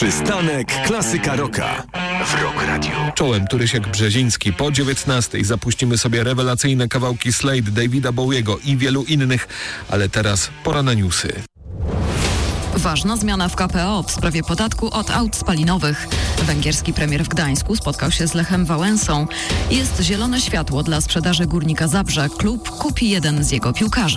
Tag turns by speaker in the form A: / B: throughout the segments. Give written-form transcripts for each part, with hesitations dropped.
A: Przystanek Klasyka Rocka w Rock Radio.
B: Czołem Turysiek Brzeziński. Po 19:00 zapuścimy sobie rewelacyjne kawałki Slade, Davida Bowiego i wielu innych, ale teraz pora na newsy.
C: Ważna zmiana w KPO w sprawie podatku od aut spalinowych. Węgierski premier w Gdańsku spotkał się z Lechem Wałęsą. Jest zielone światło dla sprzedaży Górnika Zabrze. Klub kupi jeden z jego piłkarzy.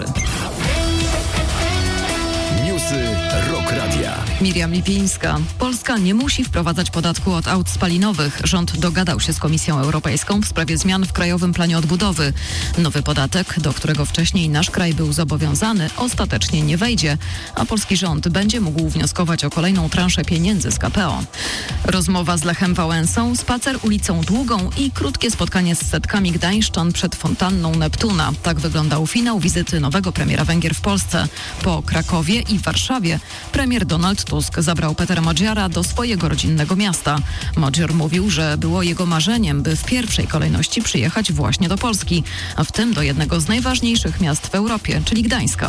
A: Newsy Rock Radia.
C: Miriam Lipińska. Polska nie musi wprowadzać podatku od aut spalinowych. Rząd dogadał się z Komisją Europejską w sprawie zmian w Krajowym Planie Odbudowy. Nowy podatek, do którego wcześniej nasz kraj był zobowiązany, ostatecznie nie wejdzie, a polski rząd będzie mógł wnioskować o kolejną transzę pieniędzy z KPO. Rozmowa z Lechem Wałęsą, spacer ulicą Długą i krótkie spotkanie z setkami gdańszczan przed fontanną Neptuna. Tak wyglądał finał wizyty nowego premiera Węgier w Polsce. Po Krakowie i Warszawie premier Donald Tusk zabrał Petera Modziara do swojego rodzinnego miasta. Modziar mówił, że było jego marzeniem, by w pierwszej kolejności przyjechać właśnie do Polski, a w tym do jednego z najważniejszych miast w Europie, czyli Gdańska.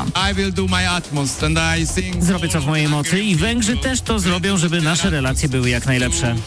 D: Zrobię co w mojej mocy i Węgrzy też to zrobią, żeby nasze relacje były jak najlepsze.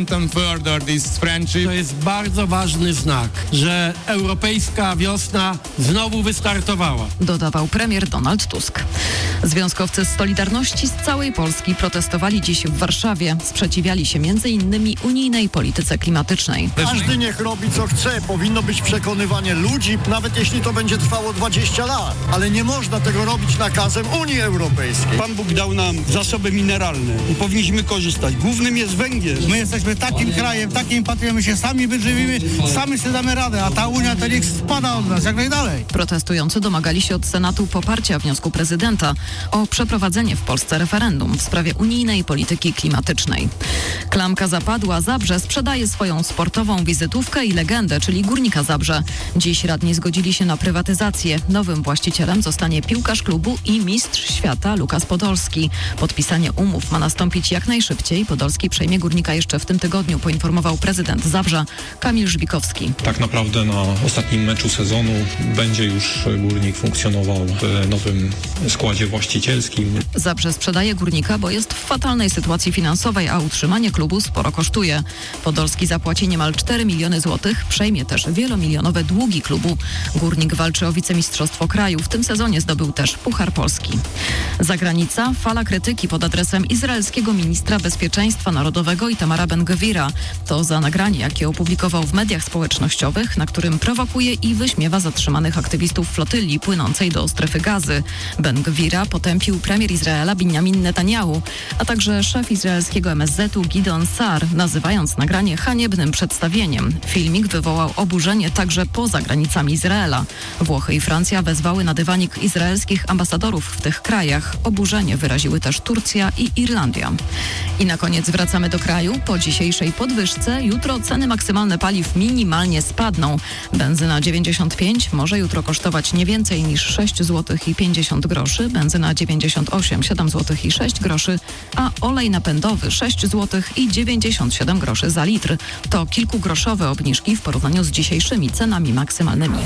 E: To jest bardzo ważny znak, że europejska wiosna znowu wystartowała.
C: Dodawał premier Donald Tusk. Związkowcy z Solidarności z całej Polski protestowali dziś w Warszawie. Sprzeciwiali się m.in. unijnej polityce klimatycznej.
F: Każdy niech robi co chce. Powinno być przekonywanie ludzi, nawet jeśli to będzie trwało 20 lat. Ale nie można tego robić nakazem Unii Europejskiej.
G: Pan Bóg dał nam zasoby mineralne i powinniśmy korzystać. Głównym jest węgiel.
H: My jesteśmy takim krajem, takim patriotem, my się sami wyżywimy, sami sobie damy radę, a ta Unia to niech spada od nas jak najdalej.
C: Protestujący domagali się od Senatu poparcia wniosku prezydenta o przeprowadzenie w Polsce referendum w sprawie unijnej polityki klimatycznej. Klamka zapadła. Zabrze sprzedaje swoją sportową wizytówkę i legendę, czyli Górnika Zabrze. Dziś radni zgodzili się na prywatyzację. Nowym właścicielem zostanie piłkarz klubu i mistrz świata Lukas Podolski. Podpisanie umów ma nastąpić jak najszybciej. Podolski przejmie Górnika jeszcze w tym tygodniu, poinformował prezydent Zabrza Kamil Żbikowski.
I: Tak naprawdę na ostatnim meczu sezonu będzie już Górnik funkcjonował w nowym składzie właścicielskim.
C: Zabrze sprzedaje Górnika, bo jest w fatalnej sytuacji finansowej, a utrzymanie klubu sporo kosztuje. Podolski zapłaci niemal 4 miliony złotych, przejmie też wielomilionowe długi klubu. Górnik walczy o wicemistrzostwo kraju. W tym sezonie zdobył też Puchar Polski. Zagranica. Fala krytyki pod adresem izraelskiego ministra bezpieczeństwa narodowego Itamara Ben-Gvira. To za nagranie, jakie opublikował w mediach społecznościowych, na którym prowokuje i wyśmiewa zatrzymanych aktywistów flotyli płynącej do strefy Gazy. Ben-Gvira potępił premier Izraela Binjamin Netanyahu, a także szef izraelskiego MSZ-u Gideon Sa'ar, nazywając nagranie haniebnym przedstawieniem. Filmik wywołał oburzenie także poza granicami Izraela. Włochy i Francja wezwały na dywanik izraelskich ambasadorów w tych krajach. Oburzenie wyraziły też Turcja i Irlandia. I na koniec wracamy do kraju. Po dzisiejszej podwyżce jutro ceny maksymalne paliw minimalnie spadną. Benzyna 95 może jutro kosztować nie więcej niż 6 zł i 50 groszy, benzyna 98 7 zł i 6 groszy, a olej napędowy 6 zł i 97 groszy za litr. To kilkugroszowe obniżki w porównaniu z dzisiejszymi cenami maksymalnymi.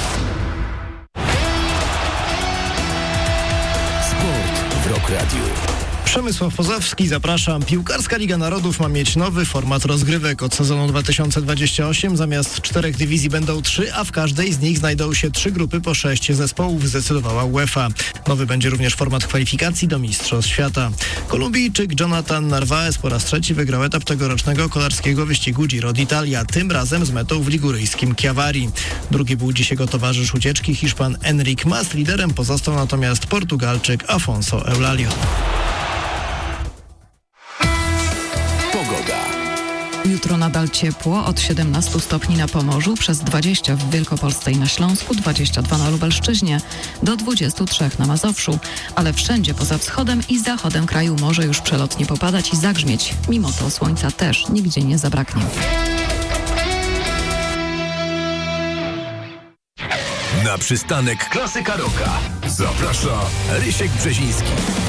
A: Sport w Rock Radio.
F: Przemysław Pozowski, zapraszam. Piłkarska Liga Narodów ma mieć nowy format rozgrywek. Od sezonu 2028 zamiast 4 dywizji będą 3, a w każdej z nich znajdą się 3 grupy po 6 zespołów, zdecydowała UEFA. Nowy będzie również format kwalifikacji do Mistrzostw Świata. Kolumbijczyk Jonathan Narváez po raz trzeci wygrał etap tegorocznego kolarskiego wyścigu Giro d'Italia, tym razem z metą w liguryjskim Chiavari. Drugi był dziś jego towarzysz ucieczki, Hiszpan Enric Mas. Liderem pozostał natomiast Portugalczyk Afonso Eulalio.
C: Jutro nadal ciepło, od 17 stopni na Pomorzu, przez 20 w Wielkopolsce i na Śląsku, 22 na Lubelszczyźnie, do 23 na Mazowszu, ale wszędzie poza wschodem i zachodem kraju może już przelotnie popadać i zagrzmieć. Mimo to słońca też nigdzie nie zabraknie.
A: Na przystanek Klasyka Rocka zaprasza Rysiek Brzeziński.